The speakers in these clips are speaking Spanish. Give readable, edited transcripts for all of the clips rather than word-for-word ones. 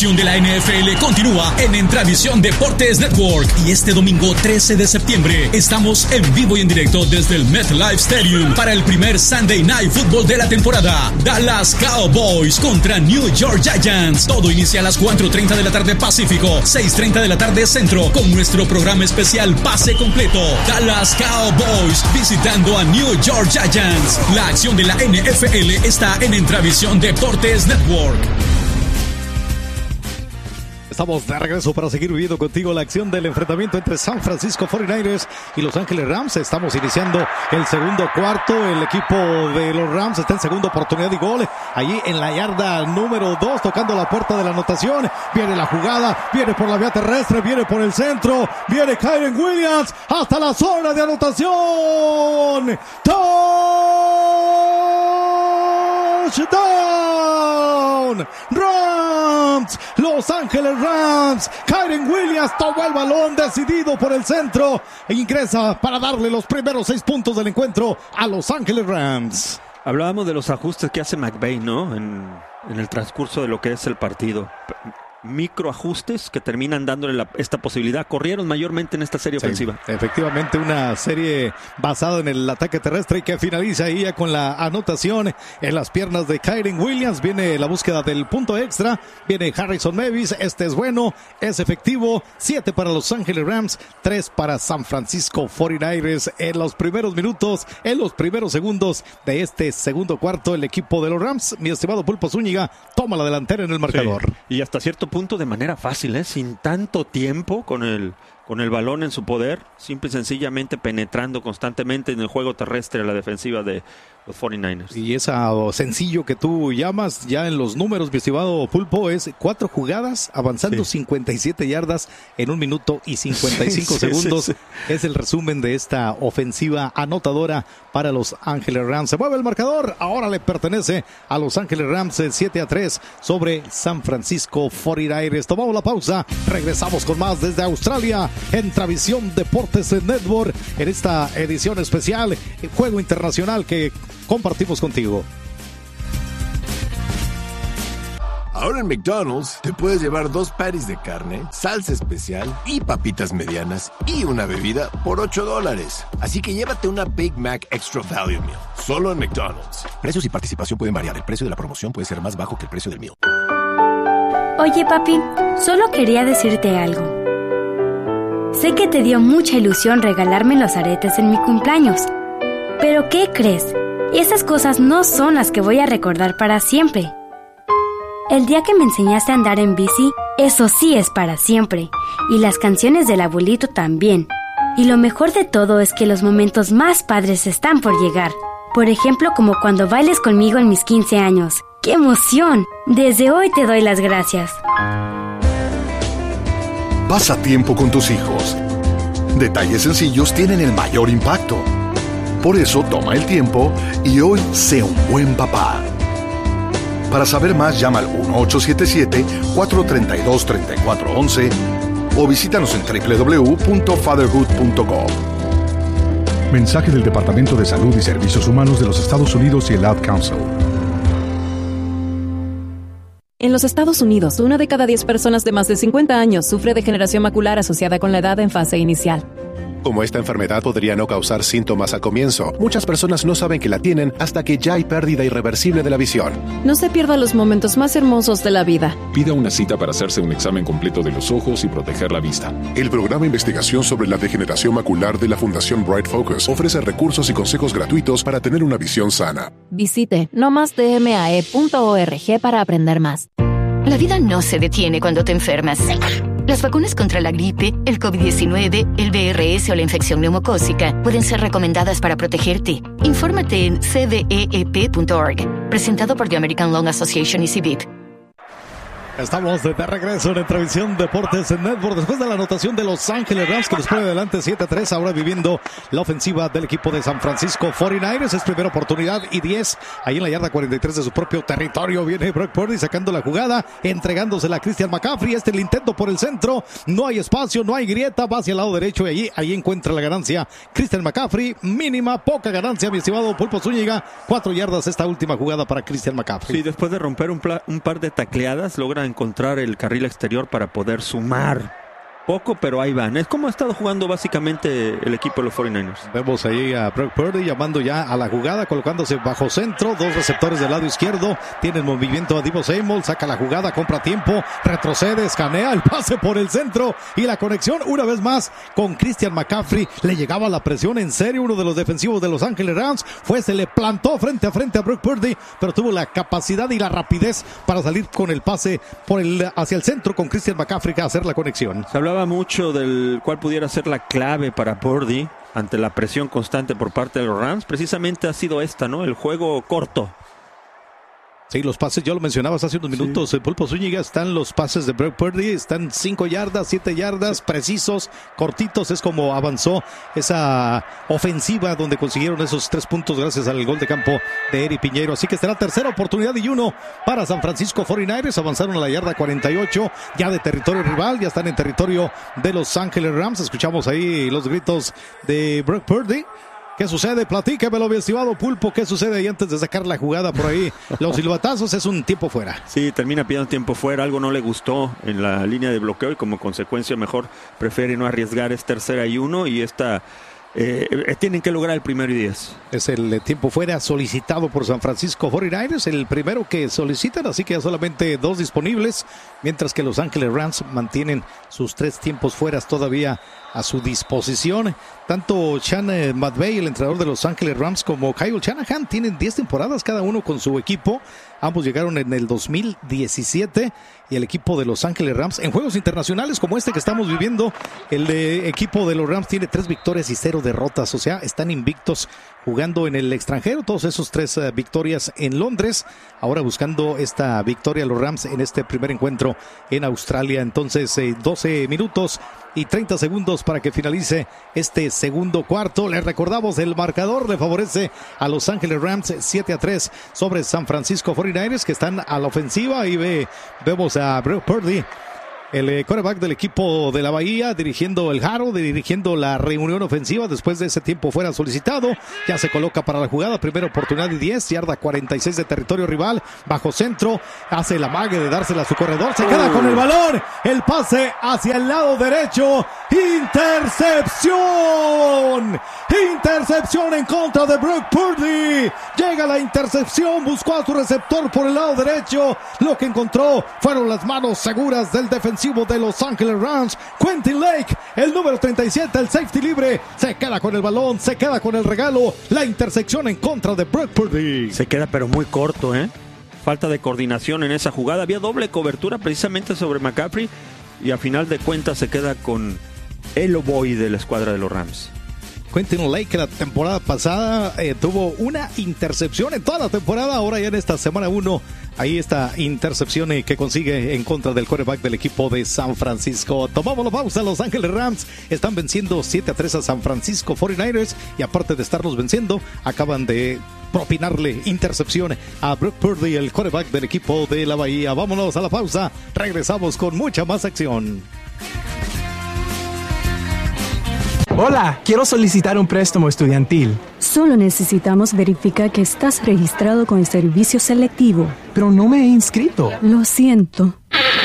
acción de la NFL continúa en Entravisión Deportes Network y este domingo 13 de septiembre estamos en vivo y en directo desde el MetLife Stadium para el primer Sunday Night Football de la temporada. Dallas Cowboys contra New York Giants. Todo inicia a las 4:30 de la tarde Pacífico, 6:30 de la tarde Centro, con nuestro programa especial Pase Completo. Dallas Cowboys visitando a New York Giants. La acción de la NFL está en Entravisión Deportes Network. Estamos de regreso para seguir viviendo contigo la acción del enfrentamiento entre San Francisco 49ers y Los Ángeles Rams. Estamos iniciando el segundo cuarto. El equipo de los Rams está en segunda oportunidad y gol. Allí en la yarda número 2, tocando la puerta de la anotación. Viene la jugada, viene por la vía terrestre, viene por el centro. Viene Kyren Williams hasta la zona de anotación. Touchdown Rams, Los Ángeles Rams. Kyren Williams tomó el balón decidido por el centro e ingresa para darle los primeros 6 puntos del encuentro a Los Ángeles Rams. Hablábamos de los ajustes que hace McVay, ¿no? En el transcurso de lo que es el partido. Microajustes que terminan dándole esta posibilidad. Corrieron mayormente en esta serie ofensiva. Efectivamente, una serie basada en el ataque terrestre y que finaliza ahí ya con la anotación en las piernas de Kyren Williams. Viene la búsqueda del punto extra. Viene Harrison Mevis. Este es bueno, es efectivo. 7 para Los Ángeles Rams, 3 para San Francisco 49ers. En los primeros minutos, en los primeros segundos de este segundo cuarto, el equipo de los Rams, mi estimado Pulpo Zúñiga, toma la delantera en el marcador. Sí. Y hasta cierto punto de manera fácil, sin tanto tiempo con el balón en su poder, simple y sencillamente penetrando constantemente en el juego terrestre a la defensiva de los 49ers. Y esa sencillo que tú llamas ya en los números, mi estimado Pulpo, es 4 jugadas avanzando 57 yardas en 1 minuto y 55 segundos. Sí. Es el resumen de esta ofensiva anotadora para Los Ángeles Rams. Se mueve el marcador, ahora le pertenece a Los Ángeles Rams, 7-3 sobre San Francisco 49ers. Tomamos la pausa, regresamos con más desde Australia en Entravisión Deportes Network en esta edición especial, juego internacional que compartimos contigo. Ahora en McDonald's te puedes llevar 2 patties de carne, salsa especial y papitas medianas y una bebida por $8. Así que llévate una Big Mac Extra Value Meal, solo en McDonald's. Precios y participación pueden variar. El precio de la promoción puede ser más bajo que el precio del meal. Oye, papi, solo quería decirte algo. Sé que te dio mucha ilusión regalarme los aretes en mi cumpleaños. Pero ¿qué crees? Esas cosas no son las que voy a recordar para siempre. El día que me enseñaste a andar en bici, eso sí es para siempre. Y las canciones del abuelito también. Y lo mejor de todo es que los momentos más padres están por llegar. Por ejemplo, como cuando bailes conmigo en mis 15 años. ¡Qué emoción! Desde hoy te doy las gracias. Pasa tiempo con tus hijos. Detalles sencillos tienen el mayor impacto. Por eso toma el tiempo y hoy sé un buen papá. Para saber más, llama al 1-877-432-3411 o visítanos en www.fatherhood.com. Mensaje del Departamento de Salud y Servicios Humanos de los Estados Unidos y el Ad Council. En los Estados Unidos, 1 de cada 10 personas de más de 50 años sufre degeneración macular asociada con la edad en fase inicial. Como esta enfermedad podría no causar síntomas al comienzo, muchas personas no saben que la tienen hasta que ya hay pérdida irreversible de la visión. No se pierda los momentos más hermosos de la vida. Pida una cita para hacerse un examen completo de los ojos y proteger la vista. El programa Investigación sobre la Degeneración Macular de la Fundación Bright Focus ofrece recursos y consejos gratuitos para tener una visión sana. Visite nomasdmae.org para aprender más. La vida no se detiene cuando te enfermas. Las vacunas contra la gripe, el COVID-19, el VRS o la infección neumocócica pueden ser recomendadas para protegerte. Infórmate en cdeep.org. Presentado por The American Lung Association y CVIP. Estamos de regreso en Entravisión Deportes Network después de la anotación de Los Ángeles Rams que los pone adelante 7-3, ahora viviendo la ofensiva del equipo de San Francisco 49ers. Es primera oportunidad y 10 ahí en la yarda 43 de su propio territorio. Viene Brock Purdy sacando la jugada, entregándosela a Christian McCaffrey. El intento por el centro, no hay espacio, no hay grieta, va hacia el lado derecho y ahí encuentra la ganancia Christian McCaffrey. Mínima, poca ganancia, mi estimado Pulpo Zúñiga. 4 yardas esta última jugada para Christian McCaffrey. Sí, después de romper un par de tacleadas, logran a encontrar el carril exterior para poder sumar. Poco, pero ahí van. Es como ha estado jugando básicamente el equipo de los 49ers. Vemos ahí a Brock Purdy llamando ya a la jugada, colocándose bajo centro, 2 receptores del lado izquierdo, tiene el movimiento a Deebo Samuel, saca la jugada, compra tiempo, retrocede, escanea el pase por el centro y la conexión una vez más con Christian McCaffrey. Le llegaba la presión en serio, uno de los defensivos de Los Ángeles Rams, se le plantó frente a Brock Purdy, pero tuvo la capacidad y la rapidez para salir con el pase hacia el centro con Christian McCaffrey a hacer la conexión. Se hablaba mucho del cuál pudiera ser la clave para Purdy ante la presión constante por parte de los Rams. Precisamente ha sido esta, ¿no? El juego corto. Sí, los pases, ya lo mencionabas hace unos minutos, sí. Pulpo Zúñiga, están los pases de Brock Purdy, están 5 yardas, 7 yardas, precisos, cortitos, es como avanzó esa ofensiva donde consiguieron esos 3 puntos gracias al gol de campo de Eric Piñeiro. Así que será tercera oportunidad y 1 para San Francisco 49ers, avanzaron a la yarda 48, ya de territorio rival, ya están en territorio de Los Ángeles Rams. Escuchamos ahí los gritos de Brock Purdy. ¿Qué sucede? Platíquemelo, mi estimado Pulpo. ¿Qué sucede ahí antes de sacar la jugada por ahí? Los silbatazos, es un tiempo fuera. Sí, termina pidiendo tiempo fuera. Algo no le gustó en la línea de bloqueo y como consecuencia mejor prefiere no arriesgar. Es 3rd y 1 y tienen que lograr el 1st y 10. Es el tiempo fuera solicitado por San Francisco 49ers, el primero que solicitan, así que ya solamente 2 disponibles, mientras que Los Ángeles Rams mantienen sus 3 tiempos fueras todavía a su disposición. Tanto Sean McVay, el entrenador de Los Ángeles Rams, como Kyle Shanahan tienen 10 temporadas cada uno con su equipo. Ambos llegaron en el 2017 y el equipo de Los Ángeles Rams en juegos internacionales como este que estamos viviendo, el equipo de los Rams tiene 3 victorias y 0 derrotas, o sea, están invictos jugando en el extranjero, todos esos 3 victorias en Londres, ahora buscando esta victoria los Rams en este primer encuentro en Australia. Entonces 12 minutos y 30 segundos para que finalice este segundo cuarto. Les recordamos, el marcador le favorece a Los Ángeles Rams 7-3 sobre San Francisco 49ers, que están a la ofensiva. Y vemos a Brock Purdy, el quarterback del equipo de la Bahía, dirigiendo el Jaro, dirigiendo la reunión ofensiva después de ese tiempo fuera solicitado. Ya se coloca para la jugada, primera oportunidad y 10, yarda 46 de territorio rival, bajo centro, hace la mague de dársela a su corredor, se queda con el balón, el pase hacia el lado derecho, intercepción en contra de Brock Purdy, llega la intercepción, buscó a su receptor por el lado derecho, lo que encontró fueron las manos seguras del defensivo de Los Ángeles Rams, Quentin Lake, el número 37, el safety libre, se queda con el balón, se queda con el regalo, la intersección en contra de Brock Purdy. Se queda pero muy corto, falta de coordinación en esa jugada, había doble cobertura precisamente sobre McCaffrey y a final de cuentas se queda con el oboe de la escuadra de los Rams. Quentin Lake la temporada pasada tuvo una intercepción en toda la temporada, ahora ya en esta semana 1, ahí esta intercepción que consigue en contra del quarterback del equipo de San Francisco. Tomamos la pausa, Los Ángeles Rams están venciendo 7-3 a San Francisco 49ers y aparte de estarlos venciendo, acaban de propinarle intercepción a Brock Purdy, el quarterback del equipo de la Bahía. Vámonos a la pausa, regresamos con mucha más acción. Hola, quiero solicitar un préstamo estudiantil. Solo necesitamos verificar que estás registrado con el servicio selectivo. Pero no me he inscrito. Lo siento.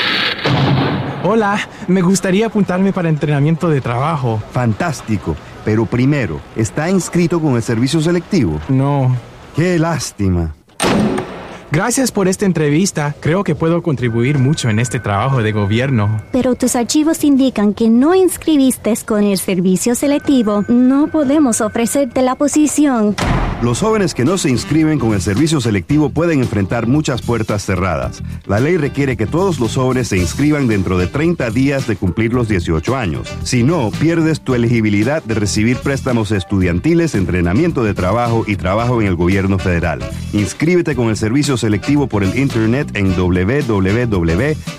Hola, me gustaría apuntarme para entrenamiento de trabajo. Fantástico, pero primero, ¿está inscrito con el servicio selectivo? No. ¡Qué lástima! Gracias por esta entrevista. Creo que puedo contribuir mucho en este trabajo de gobierno. Pero tus archivos indican que no inscribiste con el servicio selectivo. No podemos ofrecerte la posición. Los jóvenes que no se inscriben con el servicio selectivo pueden enfrentar muchas puertas cerradas. La ley requiere que todos los jóvenes se inscriban dentro de 30 días de cumplir los 18 años. Si no, pierdes tu elegibilidad de recibir préstamos estudiantiles, entrenamiento de trabajo y trabajo en el gobierno federal. Inscríbete con el servicio selectivo por el internet en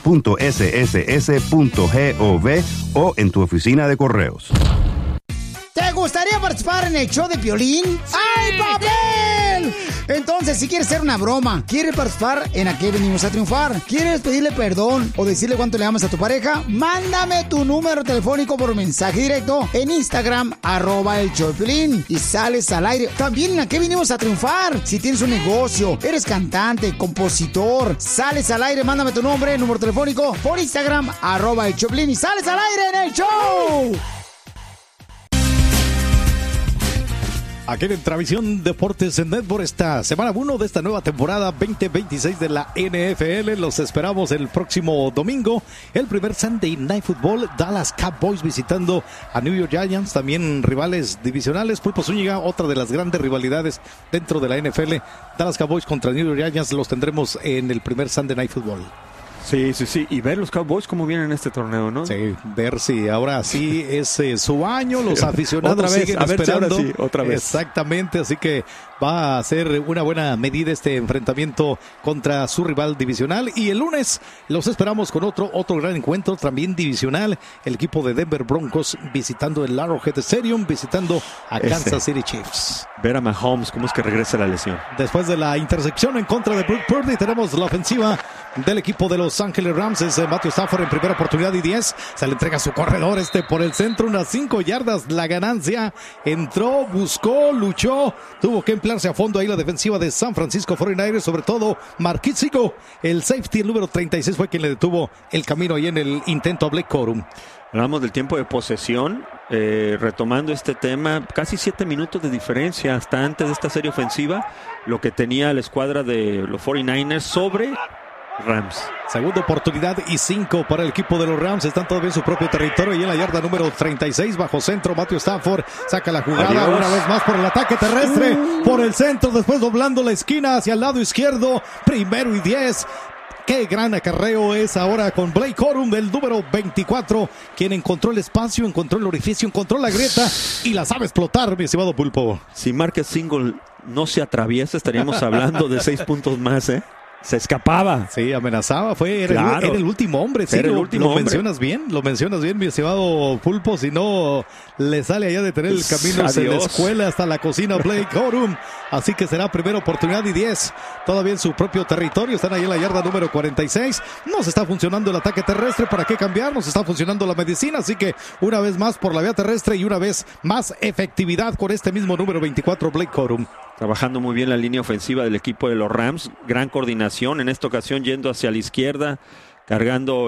www.sss.gov o en tu oficina de correos. ¿Te gustaría participar en el show de Piolín? ¡Ay, papel! Entonces, si quieres hacer una broma, quieres participar en ¿A qué venimos a triunfar? ¿Quieres pedirle perdón o decirle cuánto le amas a tu pareja? Mándame tu número telefónico por mensaje directo en Instagram, @el show de Piolín, y sales al aire. También en ¿A qué venimos a triunfar? Si tienes un negocio, eres cantante, compositor, sales al aire, mándame tu nombre, número telefónico por Instagram, @el show de Piolín, y sales al aire en el show. Aquí en Travisión Deportes Network, esta semana 1 de esta nueva temporada 2026 de la NFL. Los esperamos el próximo domingo. El primer Sunday Night Football, Dallas Cowboys visitando a New York Giants, también rivales divisionales. Pulpo Zúñiga, otra de las grandes rivalidades dentro de la NFL. Dallas Cowboys contra New York Giants los tendremos en el primer Sunday Night Football. Sí. Y ver los Cowboys cómo vienen en este torneo, ¿no? Sí, ver si ahora sí es su año, los aficionados siguen esperando. Otra vez. Exactamente, así que va a ser una buena medida este enfrentamiento contra su rival divisional. Y el lunes los esperamos con otro gran encuentro, también divisional. El equipo de Denver Broncos visitando el Arrowhead Stadium, visitando a Kansas City Chiefs. Ver a Mahomes, cómo es que regresa la lesión. Después de la intercepción en contra de Brock Purdy, tenemos la ofensiva del equipo de Los Ángeles Rams. Es Matthew Stafford en primera oportunidad y 10. Se le entrega a su corredor por el centro, unas 5 yardas la ganancia. Entró, buscó, luchó, tuvo que emplearse a fondo ahí la defensiva de San Francisco 49ers, sobre todo Marquise Sigo, el safety, el número 36, fue quien le detuvo el camino ahí en el intento a Blake Corum. Hablamos del tiempo de posesión, retomando este tema, casi 7 minutos de diferencia hasta antes de esta serie ofensiva, lo que tenía la escuadra de los 49ers sobre Rams. Segunda oportunidad y 5 para el equipo de los Rams. Están todavía en su propio territorio y en la yarda número 36 bajo centro. Matthew Stafford saca la jugada una vez más por el ataque terrestre, por el centro, después doblando la esquina hacia el lado izquierdo. Primero y 10. Qué gran acarreo es ahora con Blake Corum, del número 24, quien encontró el espacio, encontró el orificio, encontró la grieta y la sabe explotar, mi estimado Pulpo. Si Marquez Single no se atraviesa, estaríamos hablando de 6 puntos más, ¿eh? Se escapaba. Sí, amenazaba. Era el último hombre. Sí, lo mencionas bien, mi estimado Pulpo. Si no, le sale allá de tener el camino desde la escuela hasta la cocina Blake Corum. Así que será primera oportunidad y 10. Todavía en su propio territorio. Están ahí en la yarda número 46. Nos está funcionando el ataque terrestre. ¿Para qué cambiar? Nos está funcionando la medicina. Así que una vez más por la vía terrestre y una vez más efectividad con este mismo número 24, Blake Corum. Trabajando muy bien la línea ofensiva del equipo de los Rams. Gran coordinación, en esta ocasión yendo hacia la izquierda, cargando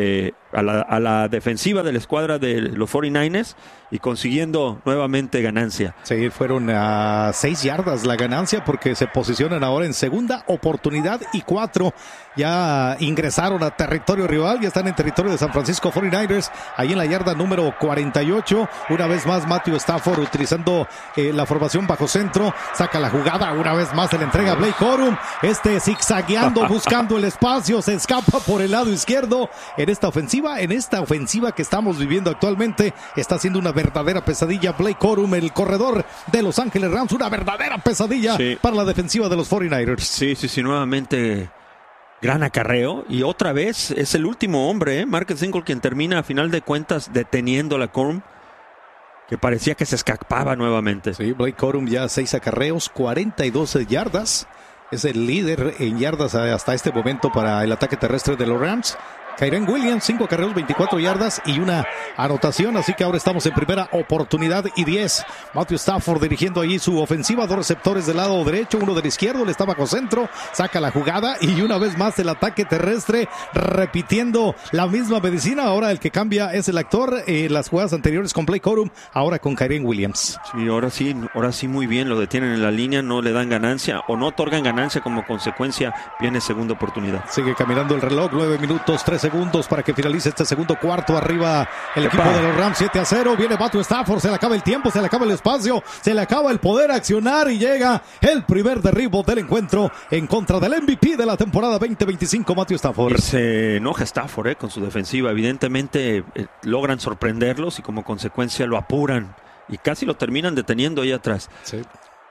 a la defensiva de la escuadra de los 49ers y consiguiendo nuevamente ganancia. Sí, fueron a 6 yardas la ganancia porque se posicionan ahora en segunda oportunidad y 4. Ya ingresaron a territorio rival, ya están en territorio de San Francisco 49ers, ahí en la yarda número 48. Una vez más Matthew Stafford utilizando la formación bajo centro, saca la jugada, una vez más se le entrega a Blake Corum, zigzagueando, buscando el espacio, se escapa por el lado izquierdo. En esta ofensiva que estamos viviendo actualmente, está siendo una verdadera pesadilla Blake Corum, el corredor de Los Ángeles Rams, una verdadera pesadilla para la defensiva de los 49ers. Sí, nuevamente gran acarreo y otra vez es el último hombre, Marquez Single, quien termina a final de cuentas deteniendo a la Corum, que parecía que se escapaba nuevamente. Sí, Blake Corum ya 6 acarreos, 42 yardas. Es el líder en yardas hasta este momento para el ataque terrestre de los Rams. Kyren Williams, 5 acarreos, 24 yardas y una anotación, así que ahora estamos en primera oportunidad y 10. Matthew Stafford dirigiendo ahí su ofensiva, 2 receptores del lado derecho, uno del izquierdo, le está bajo centro, saca la jugada y una vez más el ataque terrestre, repitiendo la misma medicina. Ahora el que cambia es el actor, las jugadas anteriores con Blake Corum, ahora con Kyren Williams. Sí, ahora sí muy bien, lo detienen en la línea, no le dan ganancia o no otorgan ganancia, como consecuencia viene segunda oportunidad. Sigue caminando el reloj, 9 minutos, 3 segundos para que finalice este segundo cuarto. Arriba el equipo de los Rams, 7-0. Viene Matthew Stafford, se le acaba el tiempo, se le acaba el espacio, se le acaba el poder accionar y llega el primer derribo del encuentro en contra del MVP de la temporada 2025, Matthew Stafford. Y se enoja Stafford con su defensiva. Evidentemente logran sorprenderlos y como consecuencia lo apuran y casi lo terminan deteniendo ahí atrás. Sí.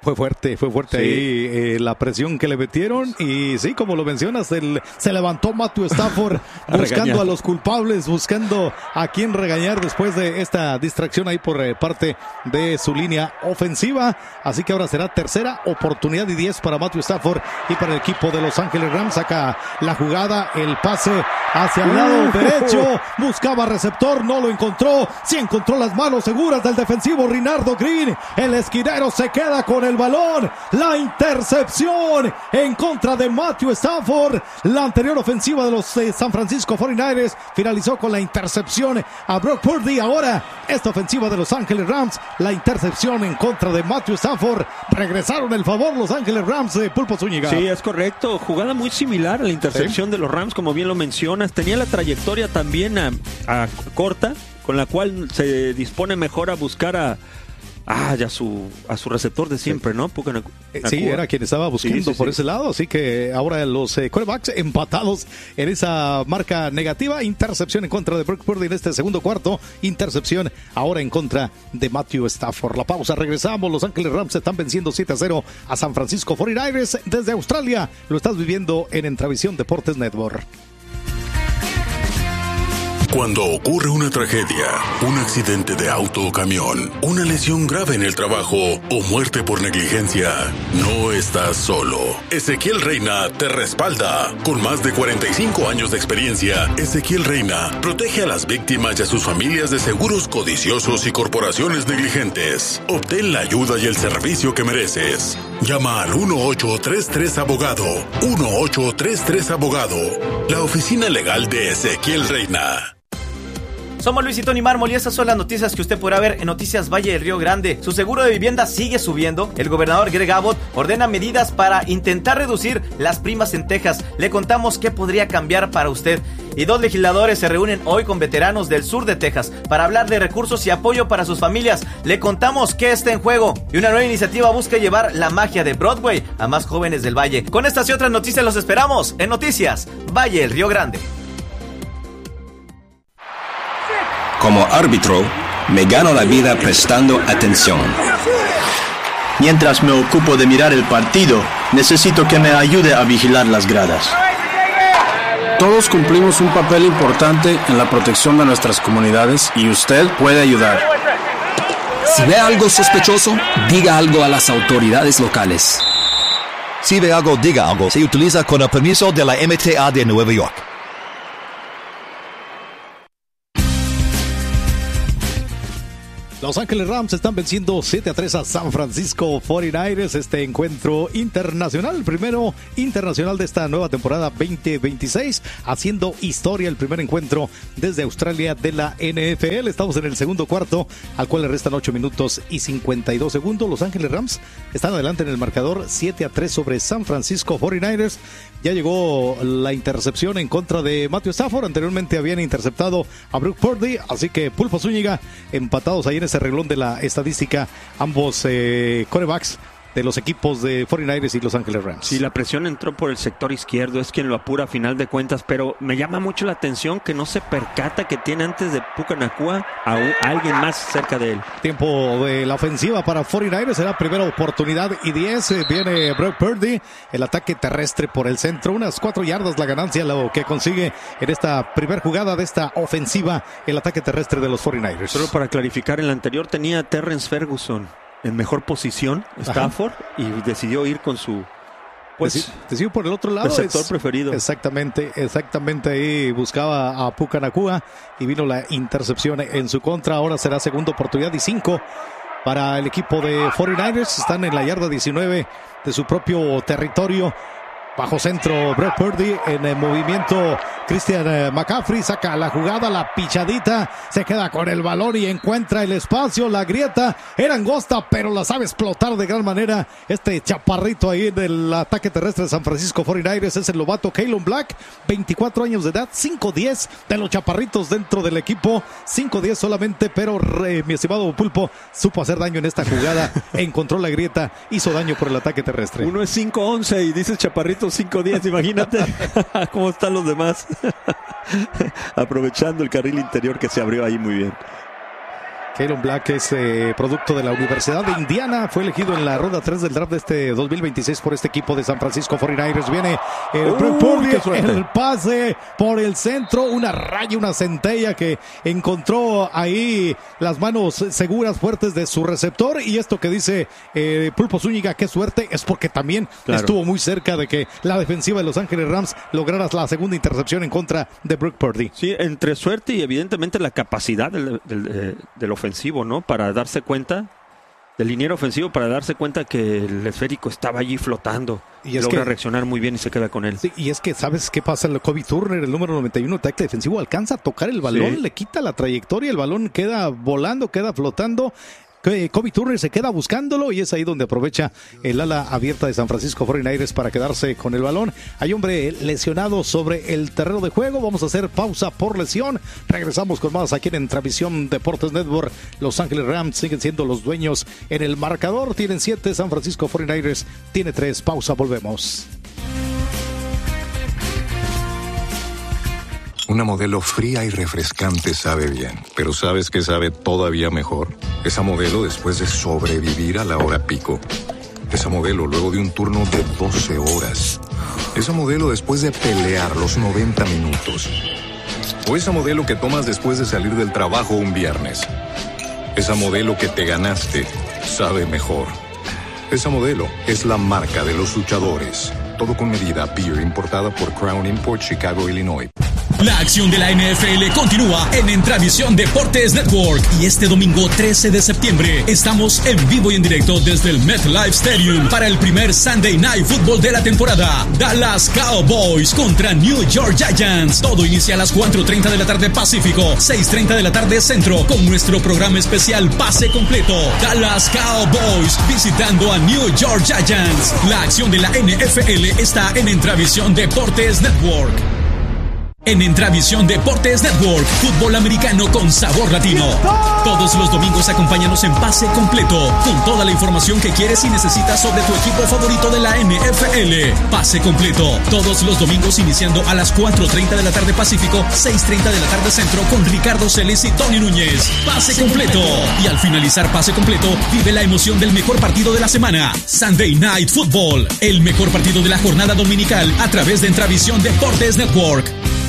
Fue fuerte Sí. ahí la presión que le metieron y sí, como lo mencionas, se levantó Matthew Stafford buscando a los culpables, buscando a quién regañar después de esta distracción ahí por parte de su línea ofensiva. Así que ahora será tercera oportunidad y 10 para Matthew Stafford y para el equipo de Los Ángeles Rams. Saca la jugada, el pase hacia el lado derecho, buscaba receptor, no lo encontró, sí encontró las manos seguras del defensivo Rinaldo Green. El esquinero se queda con el balón, la intercepción en contra de Matthew Stafford. La anterior ofensiva de los San Francisco 49ers finalizó con la intercepción a Brock Purdy. Ahora esta ofensiva de Los Ángeles Rams, la intercepción en contra de Matthew Stafford. Regresaron el favor Los Ángeles Rams de Pulpo Zúñiga. Sí, es correcto, jugada muy similar a la intercepción de los Rams, como bien lo mencionas. Tenía la trayectoria también a corta, con la cual se dispone mejor a buscar a su receptor de siempre, ¿no? Sí, era quien estaba buscando por ese lado, así que ahora los quarterbacks empatados en esa marca negativa. Intercepción en contra de Brock Purdy en este segundo cuarto, intercepción ahora en contra de Matthew Stafford. La pausa, regresamos. Los Ángeles Rams están venciendo 7-0 a San Francisco 49ers desde Australia. Lo estás viviendo en Entravisión Deportes Network. Cuando ocurre una tragedia, un accidente de auto o camión, una lesión grave en el trabajo o muerte por negligencia, no estás solo. Ezequiel Reina te respalda. Con más de 45 años de experiencia, Ezequiel Reina protege a las víctimas y a sus familias de seguros codiciosos y corporaciones negligentes. Obtén la ayuda y el servicio que mereces. Llama al 1833-ABOGADO. 1833-ABOGADO. La oficina legal de Ezequiel Reina. Somos Luis y Tony Mármol y estas son las noticias que usted podrá ver en Noticias Valle del Río Grande. Su seguro de vivienda sigue subiendo. El gobernador Greg Abbott ordena medidas para intentar reducir las primas en Texas. Le contamos qué podría cambiar para usted. Y 2 legisladores se reúnen hoy con veteranos del sur de Texas para hablar de recursos y apoyo para sus familias. Le contamos qué está en juego. Y una nueva iniciativa busca llevar la magia de Broadway a más jóvenes del Valle. Con estas y otras noticias los esperamos en Noticias Valle del Río Grande. Como árbitro, me gano la vida prestando atención. Mientras me ocupo de mirar el partido, necesito que me ayude a vigilar las gradas. Todos cumplimos un papel importante en la protección de nuestras comunidades y usted puede ayudar. Si ve algo sospechoso, diga algo a las autoridades locales. Si ve algo, diga algo. Se utiliza con el permiso de la MTA de Nueva York. Los Ángeles Rams están venciendo 7-3 a San Francisco 49ers. Este encuentro internacional, el primero internacional de esta nueva temporada 2026, haciendo historia, el primer encuentro desde Australia de la NFL. Estamos en el segundo cuarto, al cual le restan 8 minutos y 52 segundos. Los Ángeles Rams están adelante en el marcador 7-3 sobre San Francisco 49ers. Ya llegó la intercepción en contra de Matthew Stafford. Anteriormente habían interceptado a Brock Purdy, así que Pulpo Zúñiga empatados ahí en ese reglón de la estadística, ambos quarterbacks de los equipos de 49ers y Los Ángeles Rams. Sí, la presión entró por el sector izquierdo, es quien lo apura a final de cuentas, pero me llama mucho la atención que no se percata que tiene antes de Puka Nacua a alguien más cerca de él. Tiempo de la ofensiva para 49ers, será primera oportunidad y 10, viene Brock Purdy, el ataque terrestre por el centro, unas 4 yardas la ganancia, lo que consigue en esta primera jugada de esta ofensiva, el ataque terrestre de los 49ers. Solo para clarificar, en la anterior tenía a Terrence Ferguson en mejor posición, Stafford, y decidió ir con su... decidió por el otro lado. Receptor preferido. Exactamente ahí buscaba a Puka Nacua y vino la intercepción en su contra. Ahora será segunda oportunidad y 5 para el equipo de 49ers. Están en la yarda 19 de su propio territorio. Bajo centro, Brock Purdy en el movimiento. Christian McCaffrey saca la jugada, la pichadita, se queda con el balón y encuentra el espacio. La grieta era angosta, pero la sabe explotar de gran manera. Este chaparrito ahí del ataque terrestre de San Francisco 49ers es el novato Kaylon Black, 24 años de edad, 5'10" de los chaparritos dentro del equipo, 5'10" solamente, pero mi estimado Pulpo supo hacer daño en esta jugada, encontró la grieta, hizo daño por el ataque terrestre. Uno es 5'11" y dice chaparrito 5'10", imagínate cómo están los demás. Aprovechando el carril interior que se abrió ahí muy bien. Keylon Black es producto de la Universidad de Indiana. Fue elegido en la ronda 3 del draft de este 2026 por este equipo de San Francisco 49ers. Viene el pase por el centro. Una raya, una centella que encontró ahí las manos seguras, fuertes de su receptor. Y esto que dice Pulpo Zúñiga, qué suerte, es porque también estuvo muy cerca de que la defensiva de Los Ángeles Rams lograra la segunda intercepción en contra de Brock Purdy. Sí, entre suerte y evidentemente la capacidad del ofensivo, ¿no? Para darse cuenta, del liniero ofensivo, para darse cuenta que el esférico estaba allí flotando. Y logra reaccionar muy bien y se queda con él. Sí, y es que, ¿sabes qué pasa? Kobe Turner, el número 91, tackle defensivo, alcanza a tocar el balón, le quita la trayectoria, el balón queda volando, queda flotando. Kobe Turner se queda buscándolo y es ahí donde aprovecha el ala abierta de San Francisco 49ers para quedarse con el balón. Hay hombre lesionado sobre el terreno de juego. Vamos a hacer pausa por lesión. Regresamos con más aquí en Travisión Deportes Network. Los Ángeles Rams siguen siendo los dueños en el marcador. Tienen 7, San Francisco 49ers tiene 3. Pausa, volvemos. Una Modelo fría y refrescante sabe bien, pero ¿sabes qué sabe todavía mejor? Esa Modelo después de sobrevivir a la hora pico. Esa Modelo luego de un turno de 12 horas. Esa Modelo después de pelear los 90 minutos. O esa Modelo que tomas después de salir del trabajo un viernes. Esa Modelo que te ganaste sabe mejor. Esa Modelo es la marca de los luchadores. Todo con medida. Beer importada por Crown Import, Chicago, Illinois. La acción de la NFL continúa en Entravisión Deportes Network y este domingo 13 de septiembre estamos en vivo y en directo desde el MetLife Stadium para el primer Sunday Night Football de la temporada. Dallas Cowboys contra New York Giants. Todo inicia a las 4:30 de la tarde Pacífico, 6:30 de la tarde Centro con nuestro programa especial Pase Completo. Dallas Cowboys visitando a New York Giants. La acción de la NFL está en Entravisión Deportes Network. En Entravisión Deportes Network, fútbol americano con sabor latino. Todos los domingos acompáñanos en Pase Completo, con toda la información que quieres y necesitas sobre tu equipo favorito de la NFL. Pase Completo, todos los domingos iniciando a las 4:30 de la tarde Pacífico, 6:30 de la tarde Centro con Ricardo Celis y Tony Núñez. Pase Completo. Y al finalizar Pase Completo, vive la emoción del mejor partido de la semana. Sunday Night Football, el mejor partido de la jornada dominical a través de Entravisión Deportes Network.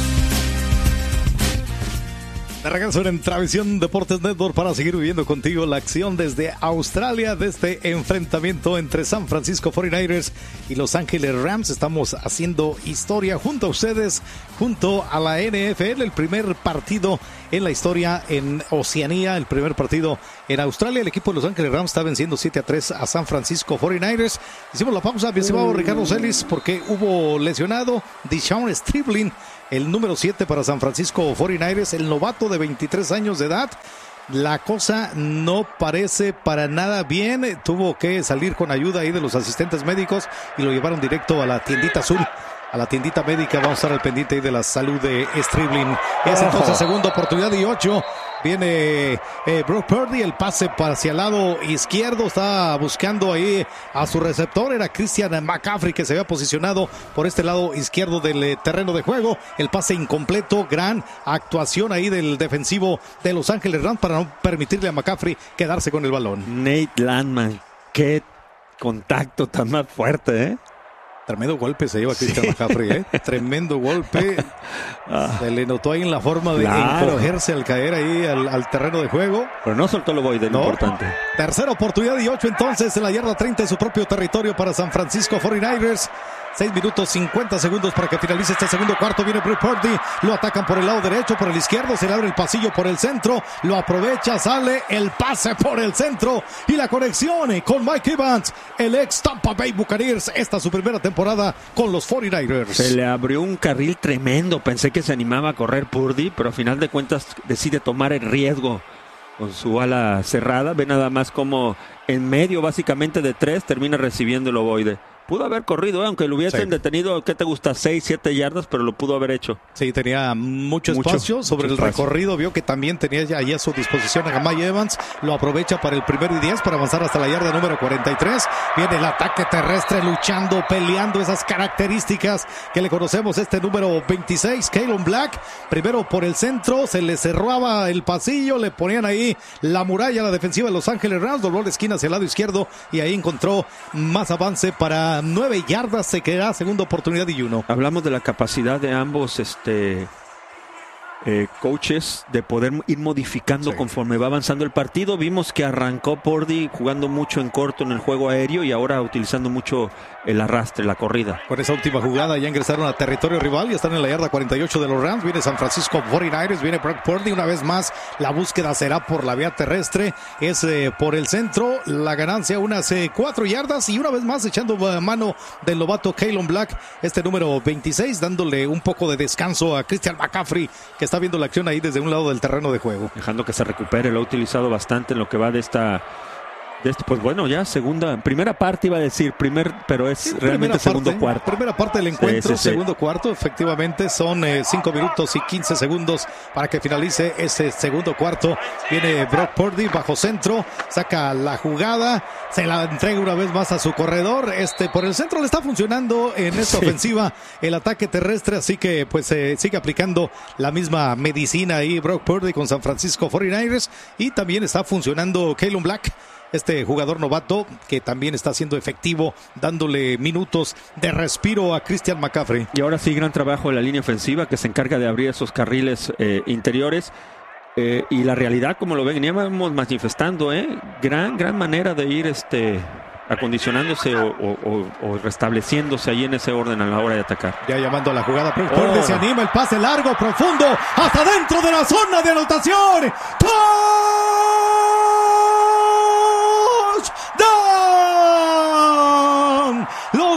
De regreso en Travisión Deportes Network para seguir viviendo contigo la acción desde Australia de este enfrentamiento entre San Francisco 49ers y Los Ángeles Rams. Estamos haciendo historia junto a ustedes, junto a la NFL, el primer partido en la historia en Oceanía, el primer partido en Australia. El equipo de Los Ángeles Rams está venciendo 7-3 a San Francisco 49ers. Hicimos la pausa, mi estimado Ricardo Celis, porque hubo lesionado DeSean Stribling, el número 7 para San Francisco 49ers, el novato de 23 años de edad. La cosa no parece para nada bien. Tuvo que salir con ayuda ahí de los asistentes médicos y lo llevaron directo a la tiendita azul, a la tiendita médica. Vamos a estar al pendiente ahí de la salud de Stribling. Es entonces segunda oportunidad y 8. Viene Brock Purdy, el pase hacia el lado izquierdo. Está buscando ahí a su receptor. Era Christian McCaffrey que se había posicionado por este lado izquierdo del terreno de juego. El pase incompleto. Gran actuación ahí del defensivo de Los Ángeles Rams para no permitirle a McCaffrey quedarse con el balón. Nate Landman, qué contacto tan más fuerte, ¿eh? Tremendo golpe se lleva Christian McCaffrey, Tremendo golpe. Se le notó ahí en la forma de encogerse al caer ahí al terreno de juego. Pero no soltó el ovoide, lo importante. Tercera oportunidad y 8 entonces en la yarda 30 de su propio territorio para San Francisco 49ers. 6 minutos 50 segundos para que finalice este segundo cuarto. Viene Brock Purdy, lo atacan por el lado derecho, por el izquierdo, se le abre el pasillo por el centro, lo aprovecha, sale el pase por el centro y la conexión con Mike Evans, el ex Tampa Bay Buccaneers. Esta es su primera temporada con los 49ers. Se le abrió un carril tremendo, pensé que se animaba a correr Purdy, pero a final de cuentas decide tomar el riesgo con su ala cerrada. Ve nada más como en medio básicamente de 3 termina recibiendo el ovoide. Pudo haber corrido, aunque lo hubiesen detenido, ¿qué te gusta? 6, 7 yardas, pero lo pudo haber hecho. Sí, tenía mucho espacio sobre el recorrido. Vio que también tenía ya ahí a su disposición a Jamai Evans. Lo aprovecha para el 1 y 10 para avanzar hasta la yarda número 43. Viene el ataque terrestre luchando, peleando esas características que le conocemos. Este número 26, Keylon Black. Primero por el centro, se le cerraba el pasillo, le ponían ahí la muralla a la defensiva de Los Ángeles Rams. Dobló la esquina hacia el lado izquierdo y ahí encontró más avance para 9 yardas, se queda segunda oportunidad y 1. Hablamos de la capacidad de ambos coaches de poder ir modificando conforme va avanzando el partido. Vimos que arrancó Purdy jugando mucho en corto en el juego aéreo y ahora utilizando mucho el arrastre, la corrida. Con esa última jugada ya ingresaron a territorio rival y están en la yarda 48 de los Rams. Viene San Francisco 49ers, viene Brock Purdy. Una vez más la búsqueda será por la vía terrestre, es por el centro, la ganancia unas 4 yardas y una vez más echando mano del novato Keylon Black, este número 26, dándole un poco de descanso a Christian McCaffrey, que está viendo la acción ahí desde un lado del terreno de juego. Dejando que se recupere, lo ha utilizado bastante en lo que va de esta pues bueno, ya primera parte iba a decir, pero es realmente segundo cuarto. Primera parte del encuentro, segundo cuarto, efectivamente son 5 minutos y 15 segundos para que finalice ese segundo cuarto. Viene Brock Purdy bajo centro, saca la jugada, se la entrega una vez más a su corredor. Por el centro le está funcionando en esta ofensiva el ataque terrestre, así que pues sigue aplicando la misma medicina ahí Brock Purdy con San Francisco 49ers y también está funcionando Keylon Black, este jugador novato que también está siendo efectivo, dándole minutos de respiro a Christian McCaffrey. Y ahora sí, gran trabajo de la línea ofensiva que se encarga de abrir esos carriles interiores. Y la realidad, como lo ven, ya vamos manifestando, gran manera de ir acondicionándose o restableciéndose ahí en ese orden a la hora de atacar. Ya llamando a la jugada, Purdy se anima, el pase largo, profundo, hasta dentro de la zona de anotación. ¡Touchdown! Los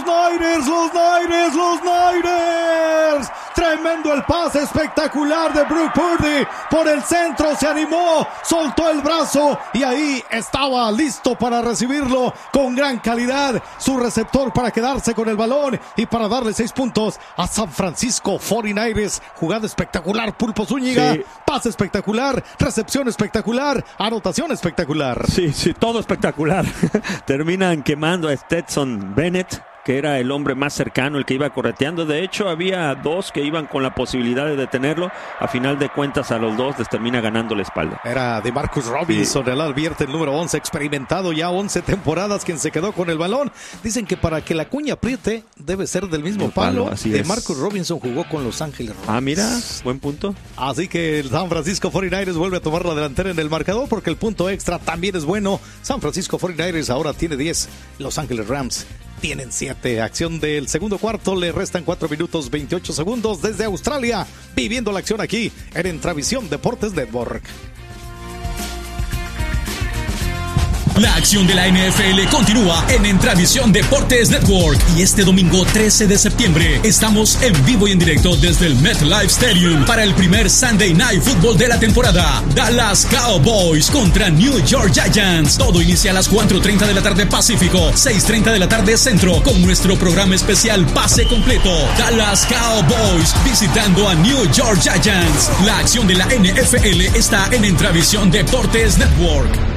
Niners. Tremendo el pase espectacular de Brock Purdy. Por el centro se animó, soltó el brazo y ahí estaba listo para recibirlo con gran calidad. Su receptor para quedarse con el balón y para darle 6 puntos a San Francisco 49ers. Jugada espectacular, Pulpo Zúñiga. Sí. Pase espectacular, recepción espectacular, anotación espectacular. Sí, todo espectacular. Terminan quemando a Stetson Bennett, que era el hombre más cercano, el que iba correteando. De hecho, había 2 que iban con la posibilidad de detenerlo. A final de cuentas, a los 2 les termina ganando la espalda. Era de Marcus Robinson, el advierte, el número 11, experimentado ya 11 temporadas, quien se quedó con el balón. Dicen que para que la cuña apriete, debe ser del mismo palo. Así de es. Marcus Robinson jugó con Los Ángeles Rams. Mira, buen punto. Así que el San Francisco 49ers vuelve a tomar la delantera en el marcador, porque el punto extra también es bueno. San Francisco 49ers ahora tiene 10, Los Ángeles Rams tienen 7. Acción del segundo cuarto, le restan 4 minutos 28 segundos desde Australia, viviendo la acción aquí en Entravisión Deportes Network. La acción de la NFL continúa en Entravisión Deportes Network y este domingo 13 de septiembre estamos en vivo y en directo desde el MetLife Stadium para el primer Sunday Night Football de la temporada. Dallas Cowboys contra New York Giants. Todo inicia a las 4:30 de la tarde Pacífico, 6:30 de la tarde Centro, con nuestro programa especial Pase Completo. Dallas Cowboys visitando a New York Giants. La acción de la NFL está en Entravisión Deportes Network.